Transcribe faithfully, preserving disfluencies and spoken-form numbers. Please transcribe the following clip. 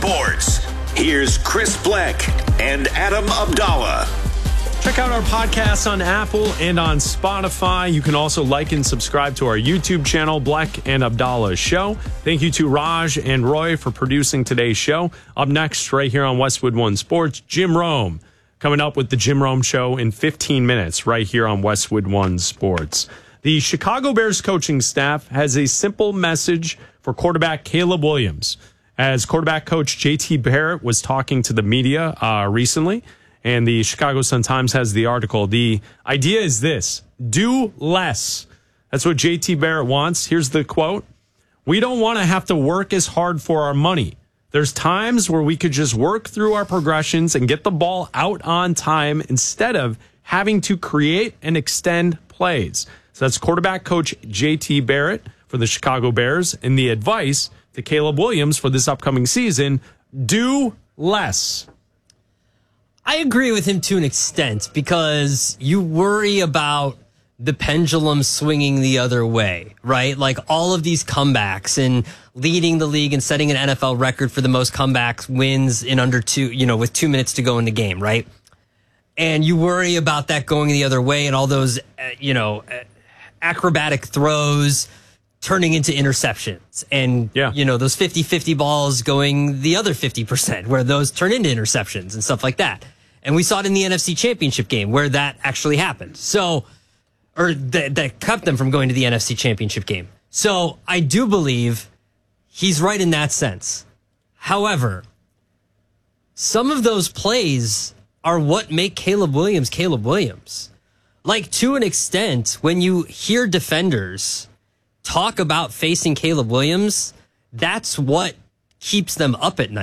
Sports. Here's Chris Bleck and Adam Abdallah. Check out our podcasts on Apple and on Spotify. You can also like and subscribe to our YouTube channel, Bleck and Abdallah Show. Thank you to Raj and Roy for producing today's show. Up next, right here on Westwood One Sports, Jim Rome. Coming up with the Jim Rome Show in fifteen minutes, right here on Westwood One Sports. The Chicago Bears coaching staff has a simple message for quarterback Caleb Williams. As quarterback coach J T Barrett was talking to the media uh, recently, and the Chicago Sun-Times has the article. The idea is this: do less. That's what J T Barrett wants. Here's the quote. We don't want to have to work as hard for our money. There's times where we could just work through our progressions and get the ball out on time instead of having to create and extend plays. So that's quarterback coach J T Barrett for the Chicago Bears. And the advice to Caleb Williams for this upcoming season: do less. I agree with him to an extent because you worry about the pendulum swinging the other way, right? Like all of these comebacks and leading the league and setting an N F L record for the most comebacks wins in under two, you know, with two minutes to go in the game, right? And you worry about that going the other way and all those, uh, you know, uh, acrobatic throws turning into interceptions and, yeah. you know, those fifty-fifty balls going the other fifty percent where those turn into interceptions and stuff like that. And we saw it in the N F C Championship game where that actually happened. So, or that, that kept them from going to the N F C Championship game. So I do believe he's right in that sense. However, some of those plays are what make Caleb Williams Caleb Williams. Like to an extent, when you hear defenders talk about facing Caleb Williams, that's what keeps them up at night.